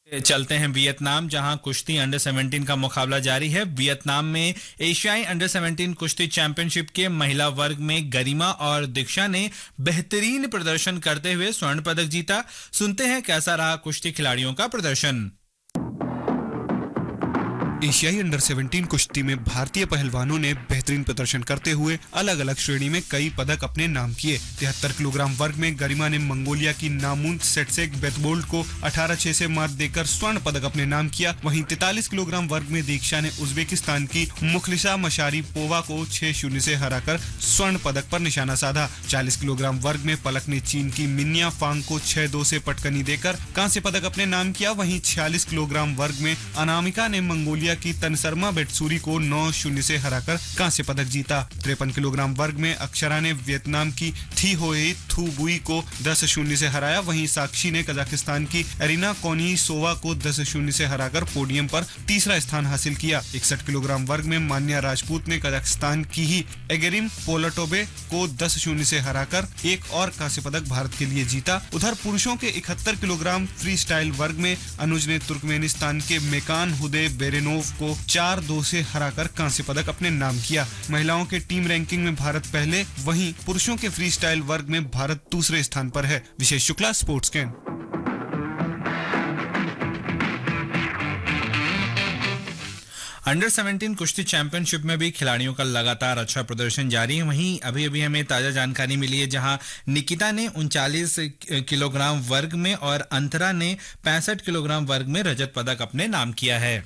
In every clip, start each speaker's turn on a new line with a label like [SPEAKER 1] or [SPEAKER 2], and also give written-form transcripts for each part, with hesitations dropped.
[SPEAKER 1] चलते हैं वियतनाम, जहां कुश्ती अंडर 17 का मुकाबला जारी है। वियतनाम में एशियाई अंडर 17 कुश्ती चैंपियनशिप के महिला वर्ग में गरिमा और दीक्षा ने बेहतरीन प्रदर्शन करते हुए स्वर्ण पदक जीता। सुनते हैं कैसा रहा कुश्ती खिलाड़ियों का प्रदर्शन।
[SPEAKER 2] एशियाई अंडर 17 कुश्ती में भारतीय पहलवानों ने बेहतरीन प्रदर्शन करते हुए अलग अलग श्रेणी में कई पदक अपने नाम किए। 73 किलोग्राम वर्ग में गरिमा ने मंगोलिया की नामुन सेटसेक बेतबोल्ट को 18-6 से मात देकर स्वर्ण पदक अपने नाम किया। वहीं 43 किलोग्राम वर्ग में दीक्षा ने उज्बेकिस्तान की मुखलिसा मशारीपोवा को 6-0 से हराकर स्वर्ण पदक पर निशाना साधा। 40 किलोग्राम वर्ग में पलक ने चीन की मिन्या फांग को 6-2 से पटकनी देकर कांस्य पदक अपने नाम किया। वहीं 46 किलोग्राम वर्ग में अनामिका ने मंगोलिया की तनसरमा बेटसूरी को 9-0 से हराकर कांस्य पदक जीता। 53 किलोग्राम वर्ग में अक्षरा ने वियतनाम की थी होए थू बुई को 10-0 से हराया। वहीं साक्षी ने कजाकिस्तान की एरिना कोनीसोवा को 10-0 से हराकर पोडियम पर तीसरा स्थान हासिल किया। 61 किलोग्राम वर्ग में मान्या राजपूत ने कजाकिस्तान की ही एगेरिम पोलटोबे को 10-0 से हराकर एक और कांस्य पदक भारत के लिए जीता। उधर पुरुषों के 71 किलोग्राम फ्री स्टाइल वर्ग में अनुज ने तुर्कमेनिस्तान के मेकान हुदे बेरेनोव को 4-2 से हराकर कांस्य पदक अपने नाम किया। महिलाओं के टीम रैंकिंग में भारत पहले, वहीं पुरुषों के फ्री स्टाइल वर्ग में भारत दूसरे स्थान पर है। विशेष शुक्ला, स्पोर्ट्स कैन।
[SPEAKER 1] अंडर 17 कुश्ती चैंपियनशिप में भी खिलाड़ियों का लगातार अच्छा प्रदर्शन जारी है। वहीं अभी हमें ताजा जानकारी मिली है, जहां निकिता ने 39 किलोग्राम वर्ग में और अंतरा ने 65 किलोग्राम वर्ग में रजत पदक अपने नाम किया है।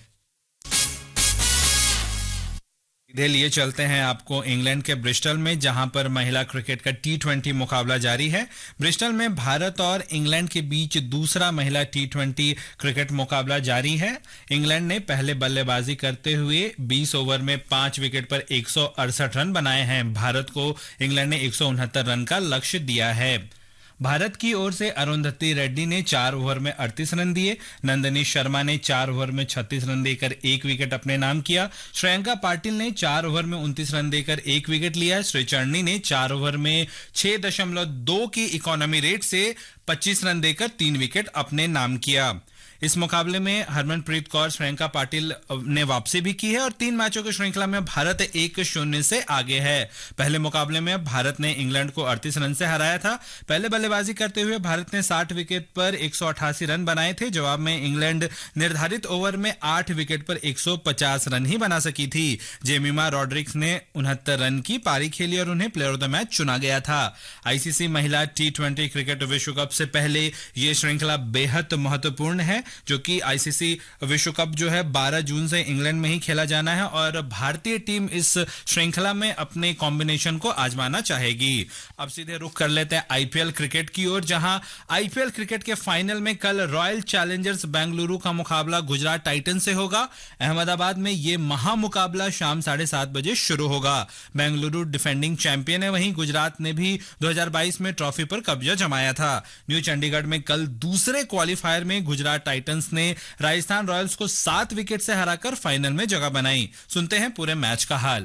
[SPEAKER 1] सीधे लिए चलते हैं आपको इंग्लैंड के ब्रिस्टल में, जहां पर महिला क्रिकेट का T20 मुकाबला जारी है। ब्रिस्टल में भारत और इंग्लैंड के बीच दूसरा महिला T20 क्रिकेट मुकाबला जारी है। इंग्लैंड ने पहले बल्लेबाजी करते हुए 20 ओवर में 5 विकेट पर 168 रन बनाए हैं। भारत को इंग्लैंड ने 169 रन का लक्ष्य दिया है। भारत की ओर से अरुंधति रेड्डी ने 4 ओवर में 38 रन दिए। नंदिनी शर्मा ने 4 ओवर में 36 रन देकर 1 विकेट अपने नाम किया। श्रेयंका पाटिल ने 4 ओवर में 29 रन देकर 1 विकेट लिया। श्रीचरणी ने 4 ओवर में 6.2 की इकोनॉमी रेट से 25 रन देकर 3 विकेट अपने नाम किया। इस मुकाबले में हरमनप्रीत कौर, श्रेयंका पाटिल ने वापसी भी की है और 3 मैचों की श्रृंखला में भारत 1-0 से आगे है। पहले मुकाबले में भारत ने इंग्लैंड को 38 रन से हराया था। पहले बल्लेबाजी करते हुए भारत ने 60 विकेट पर 188 रन बनाए थे। जवाब में इंग्लैंड निर्धारित ओवर में 8 विकेट पर 150 रन ही बना सकी थी। जेमिमा रॉड्रिक्स ने 69 रन की पारी खेली और उन्हें प्लेयर ऑफ द मैच चुना गया था। आईसीसी महिला T20 क्रिकेट विश्व कप से पहले ये श्रृंखला बेहद महत्वपूर्ण है, जो कि आईसीसी विश्व कप जो है 12 जून से इंग्लैंड में ही खेला जाना है और भारतीय टीम इस श्रृंखला में अपने कॉम्बिनेशन को आजमाना चाहेगी। अब सीधे रुख कर लेते हैं आईपीएल क्रिकेट की ओर, जहां आईपीएल क्रिकेट के फाइनल में कल रॉयल चैलेंजर्स बेंगलुरु का मुकाबला गुजरात टाइटंस से होगा। अहमदाबाद में यह महामुकाबला शाम 7:30 बजे शुरू होगा। बेंगलुरु डिफेंडिंग चैंपियन है, वहीं गुजरात ने भी 2022 में ट्रॉफी पर कब्जा जमाया था। न्यू चंडीगढ़ में कल दूसरे क्वालिफायर में गुजरात टाइटंस ने राजस्थान रॉयल्स को 7 विकेट से हराकर फाइनल में जगह बनाई। सुनते हैं पूरे मैच का हाल।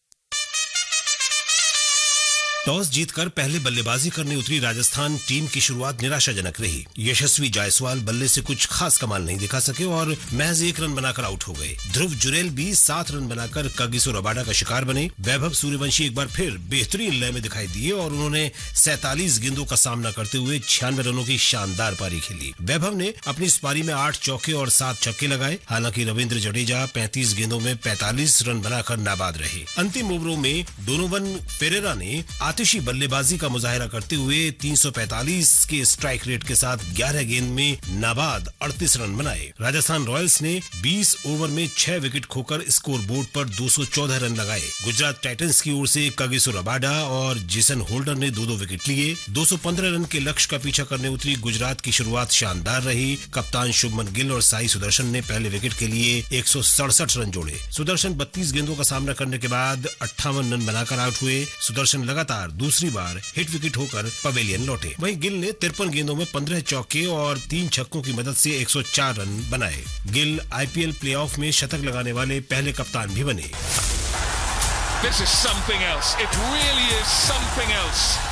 [SPEAKER 3] टॉस जीतकर पहले बल्लेबाजी करने उतरी राजस्थान टीम की शुरुआत निराशाजनक रही। यशस्वी जायसवाल बल्ले से कुछ खास कमाल नहीं दिखा सके और महज 1 रन बनाकर आउट हो गए। ध्रुव जुरेल भी 7 रन बनाकर कागिसो रबाडा का शिकार बने। वैभव सूर्यवंशी एक बार फिर बेहतरीन लय में दिखाई दिए और उन्होंने 47 गेंदों का सामना करते हुए 96 रनों की शानदार पारी खेली। वैभव ने अपनी इस पारी में 8 चौके और 7 छक्के लगाए। हालांकि रविंद्र जडेजा 35 गेंदों में 45 रन बनाकर नाबाद रहे। अंतिम ओवरों में डोनोवन फेरेरा ने आतिशी बल्लेबाजी का मुजाहिरा करते हुए 345 के स्ट्राइक रेट के साथ 11 गेंद में नाबाद 38 रन बनाए। राजस्थान रॉयल्स ने 20 ओवर में 6 विकेट खोकर स्कोर बोर्ड पर 214 रन लगाए। गुजरात टाइटंस की ओर से कागिसो रबाडा और जेसन होल्डर ने 2-2 विकेट लिए। 215 रन के लक्ष्य का पीछा करने उतरी गुजरात की शुरुआत शानदार रही। कप्तान शुभमन गिल और साई सुदर्शन ने पहले विकेट के लिए 167 रन जोड़े। सुदर्शन 32 गेंदों का सामना करने के बाद 58 रन बनाकर आउट हुए। सुदर्शन लगातार दूसरी बार हिट विकेट होकर पवेलियन लौटे। वहीं गिल ने 53 गेंदों में 15 चौके और 3 छक्कों की मदद से 104 रन बनाए। गिल आईपीएल प्लेऑफ में शतक लगाने वाले पहले कप्तान भी बने।
[SPEAKER 4] This is something else. It really is something else.